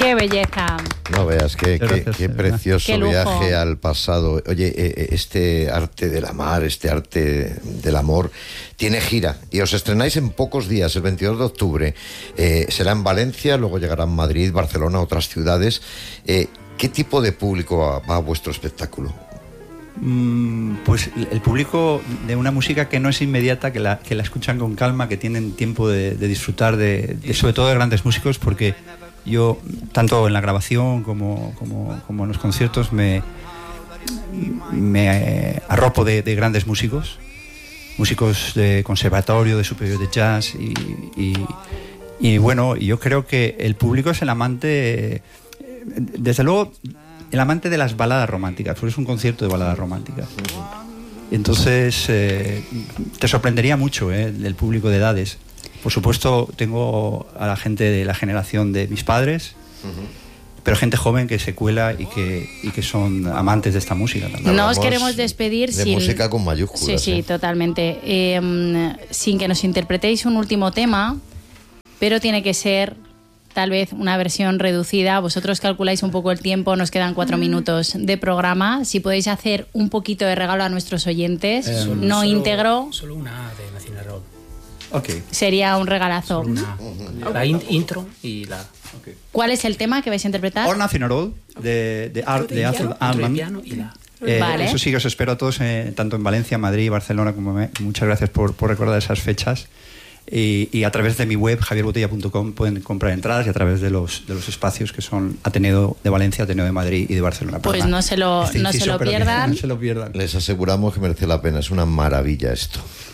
¡Qué belleza! No veas, qué precioso qué viaje al pasado. Oye, este arte del amar, este arte del amor, tiene gira y os estrenáis en pocos días, el 22 de octubre. Será en Valencia, luego llegará en Madrid, Barcelona, otras ciudades. ¿Qué tipo de público va a vuestro espectáculo? Pues el público de una música que no es inmediata, que la escuchan con calma, que tienen tiempo de disfrutar sobre todo de grandes músicos, porque yo, tanto en la grabación como en los conciertos, me arropo de grandes músicos de conservatorio, de superior de jazz, y bueno, yo creo que el público es el amante, desde luego, el amante de las baladas románticas, porque es un concierto de baladas románticas. Entonces, te sorprendería mucho el público de edades. Por supuesto, tengo a la gente de la generación de mis padres, pero gente joven que se cuela y que son amantes de esta música también. No os queremos despedir de música con mayúsculas. Sí, totalmente. Sin que nos interpretéis un último tema, pero tiene que ser tal vez una versión reducida. Vosotros calculáis un poco el tiempo, nos quedan 4 minutos de programa. Si podéis hacer un poquito de regalo a nuestros oyentes, íntegro. Solo una de National Road. Okay. Sería un regalazo. La intro y la... Okay. ¿Cuál es el tema que vais a interpretar? All Nothing at All, de Arthur Allman. Vale. Eso sí que os espero a todos, tanto en Valencia, Madrid, Barcelona, muchas gracias por recordar esas fechas. Y a través de mi web, javierbotella.com, pueden comprar entradas, y a través de los espacios que son Ateneo de Valencia, Ateneo de Madrid y de Barcelona. Pues no se lo pierdan. No se lo pierdan. Les aseguramos que merece la pena, es una maravilla esto.